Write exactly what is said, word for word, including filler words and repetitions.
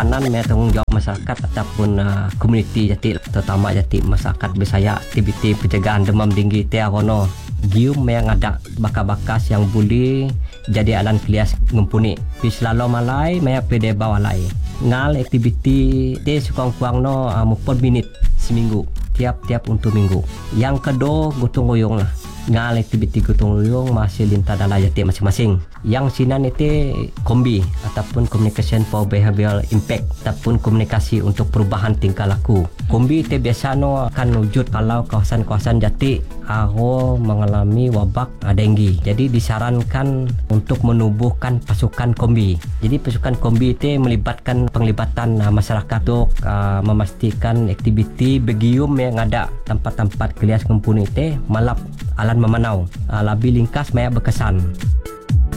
peranan me tanggungjawab masyarakat ataupun uh, komuniti jati, terutama jati masyarakat Bisaya. Aktiviti pencegahan demam tinggi te arono gium me ngadak bakas-bakas yang boleh jadi alan klias ngumpuni pi selalu malai me pede bawalai ngal aktiviti te suang-kuang no uh, mupon minit seminggu tiap-tiap untuk minggu. Yang kedua gotong royong lah, ngal aktiviti gotong royong masih lintas dalam jati masing-masing. Yang sinan itu kombi ataupun communication for behavioral impact ataupun komunikasi untuk perubahan tingkah laku. Kombi itu biasa no akan wujud kalau kawasan-kawasan jati aro mengalami wabak denggi. Jadi disarankan untuk menubuhkan pasukan kombi. Jadi pasukan kombi itu melibatkan penglibatan uh, masyarakat untuk uh, memastikan aktiviti begium yang ada tempat-tempat kelias kumpul itu malap alan memanau. Uh, lebih ringkas banyak berkesan.